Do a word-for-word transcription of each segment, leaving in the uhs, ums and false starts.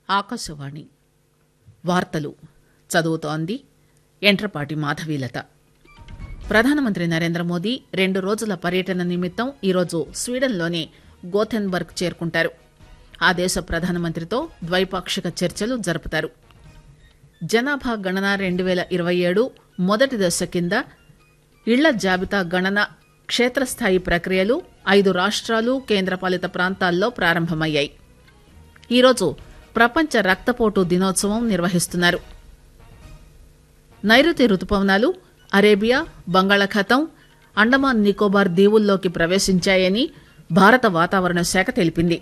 ఆకాశవాణి వార్తలు చదువుతోంది ఎంట్రపాటి మాధవీలత. ప్రధానమంత్రి నరేంద్ర మోదీ రెండు రోజుల పర్యటన నిమిత్తం ఈరోజు స్వీడన్లోని గోథెన్బర్గ్ చేరుకుంటారు. ఆ దేశ ప్రధానమంత్రితో ద్వైపాక్షిక చర్చలు జరుపుతారు. జనాభా గణన రెండు పేల ఇరవై ఏడు మొదటి దశ కింద ఇళ్ల జాబితా గణన క్షేత్రస్థాయి ప్రక్రియలు ఐదు రాష్ట్రాలు కేంద్రపాలిత ప్రాంతాల్లో ప్రారంభమయ్యాయి. ఈరోజు ప్రపంచ రక్తపోటు దినోత్సవం నిర్వహిస్తున్నారు. నైరుతి రుతుపవనాలు అరేబియా, బంగాళాఖాతం, అండమాన్ నికోబార్ దీవుల్లోకి ప్రవేశించాయని భారత వాతావరణ శాఖ తెలిపింది.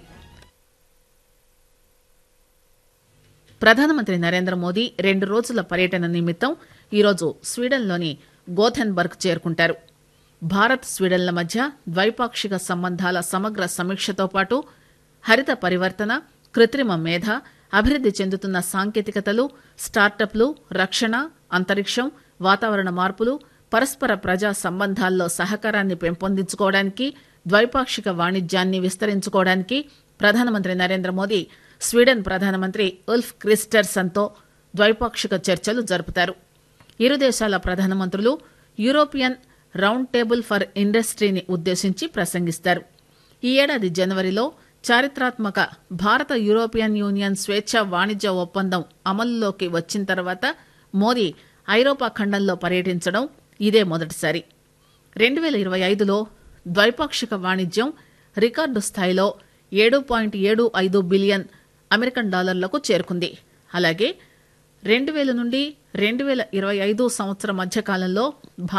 ప్రధానమంత్రి నరేంద్ర మోదీ రెండు రోజుల పర్యటన నిమిత్తం ఈరోజు స్వీడన్లోని గోథెన్బర్గ్ చేరుకుంటారు. భారత్ స్వీడన్ల మధ్య ద్వైపాక్షిక సంబంధాల సమగ్ర సమీక్షతో పాటు హరిత పరివర్తన, కృత్రిమ మేధ, అభివృద్ది చెందుతున్న సాంకేతికతలు, స్టార్టప్లు, రక్షణ, అంతరిక్షం, వాతావరణ మార్పులు, పరస్పర ప్రజా సంబంధాల్లో సహకారాన్ని పెంపొందించుకోవడానికి, ద్వైపాక్షిక వాణిజ్యాన్ని విస్తరించుకోవడానికి ప్రధానమంత్రి నరేంద్ర మోదీ స్వీడన్ ప్రధానమంత్రి ఉల్ఫ్ క్రిస్టర్సన్తో ద్వైపాక్షిక చర్చలు జరుపుతారు. ఇరు దేశాల ప్రధానమంత్రులు యూరోపియన్ రౌండ్ టేబుల్ ఫర్ ఇండస్ట్రీని ఉద్దేశించి ప్రసంగిస్తారు. ఈ ఏడాది జనవరిలో చారిత్రాత్మక భారత యూరోపియన్ యూనియన్ స్వేచ్ఛ వాణిజ్య ఒప్పందం అమలులోకి వచ్చిన తర్వాత మోదీ ఐరోపా ఖండంలో పర్యటించడం ఇదే మొదటిసారి. రెండు పేల ఇరవై ఐదులో ద్వైపాక్షిక వాణిజ్యం రికార్డు స్థాయిలో ఏడు పాయింట్ ఏడు ఐదు బిలియన్ అమెరికన్ డాలర్లకు చేరుకుంది. అలాగే రెండు వేల నుండి రెండు వేల ఇరవై ఐదు సంవత్సరం మధ్య కాలంలో